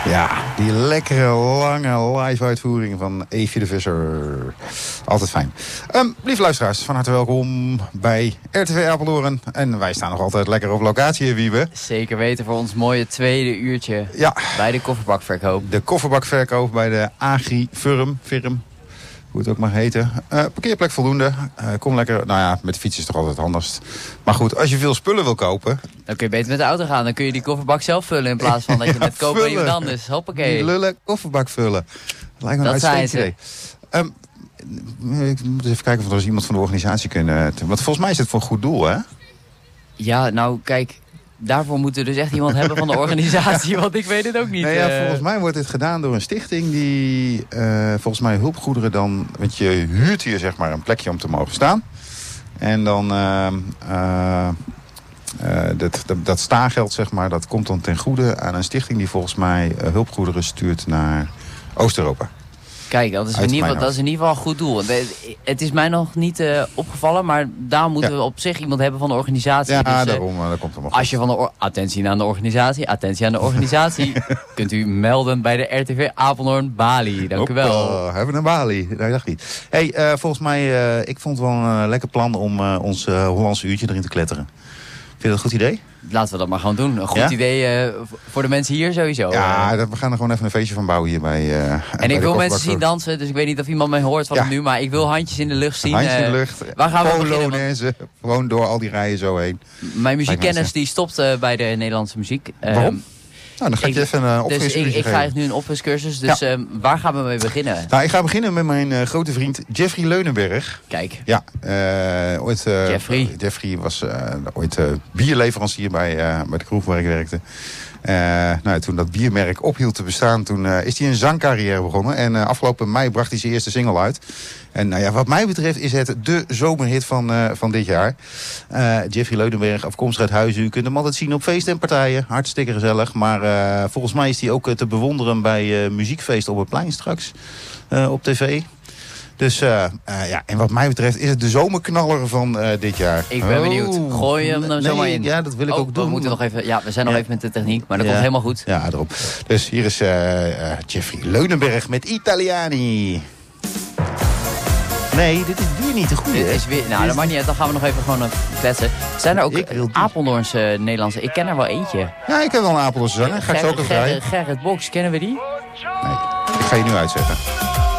Ja, die lekkere, lange live uitvoering van Eefje de Visser. Altijd fijn. Lieve luisteraars, van harte welkom bij RTV Apeldoorn. En wij staan nog altijd lekker op locatie, Wiebe. Zeker weten voor ons mooie tweede uurtje bij de kofferbakverkoop. De kofferbakverkoop bij de Agri-Firm. Hoe het ook mag heten. Parkeerplek voldoende. Kom lekker. Nou ja, met de fiets is toch altijd het handigst. Maar goed, als je veel spullen wil kopen... Dan kun je beter met de auto gaan. Dan kun je die kofferbak zelf vullen in plaats van dat je het koopt bij iemand anders. Hoppakee. Die lullen kofferbak vullen. Lijkt me een uitstekend idee. Ik moet even kijken of er eens iemand van de organisatie kunnen... Want volgens mij is het voor een goed doel, hè? Ja, nou kijk... Daarvoor moet er dus echt iemand hebben van de organisatie, want ik weet het ook niet. Nee, ja, volgens mij wordt dit gedaan door een stichting die volgens mij hulpgoederen dan... Want je huurt hier zeg maar een plekje om te mogen staan. En dan dat staageld zeg maar, dat komt dan ten goede aan een stichting die volgens mij hulpgoederen stuurt naar Oost-Europa. Kijk, dat is in ieder geval een goed doel. Het is mij nog niet opgevallen, maar daar moeten we op zich iemand hebben van de organisatie. Ja, dus, daarom. Dat komt helemaal als je van de attentie aan de organisatie, kunt u melden bij de RTV Apeldoorn Bali. Dank u wel. Hebben we een Bali? Dat dacht ik niet. Hey, volgens mij, ik vond het wel een lekker plan om ons Hollandse uurtje erin te kletteren. Vind je dat een goed idee? Laten we dat maar gewoon doen. Een goed idee voor de mensen hier sowieso. Ja, we gaan er gewoon even een feestje van bouwen hier bij... en ik wil mensen zien dansen, dus ik weet niet of iemand mij hoort van het nu, maar ik wil handjes in de lucht zien. Handjes in de lucht. Waar gaan we beginnen? Gewoon door al die rijen zo heen. Mijn muziekkennis die stopt bij de Nederlandse muziek. Waarom? Nou, dan ga ik je even een opfriscursus Dus ik krijg nu een opfriscursus, dus waar gaan we mee beginnen? Nou, ik ga beginnen met mijn grote vriend Jeffrey Leunenberg. Kijk. Ja, Jeffrey was ooit bierleverancier bij de kroeg waar ik werkte. Toen dat biermerk ophield te bestaan, toen is hij een zangcarrière begonnen. En afgelopen mei bracht hij zijn eerste single uit. En nou ja, wat mij betreft is het de zomerhit van dit jaar. Jeffrey Leunenberg, afkomstig uit Huizen. U kunt hem altijd zien op feesten en partijen. Hartstikke gezellig. Maar volgens mij is hij ook te bewonderen bij muziekfeesten op het plein straks. Op tv. Dus en wat mij betreft is het de zomerknaller van dit jaar. Ik ben benieuwd. Gooi hem er zomaar in. Ja, dat wil ik ook doen. We moeten nog even, we zijn nog even met de techniek, maar dat komt helemaal goed. Ja, erop. Dus hier is Jeffrey Leunenberg met Italiani. Nee, dit is weer niet de goede. Dit is weer, nou, dat mag niet uit. Dan gaan we nog even gewoon kletsen. Zijn er ook Apeldoornse Nederlandse? Ik ken er wel eentje. Ja, ik heb wel een Apeldoornse zanger. Ga ik zo ook even draaien. Gerrit Boks, kennen we die? Nee, ik ga je nu uitzetten.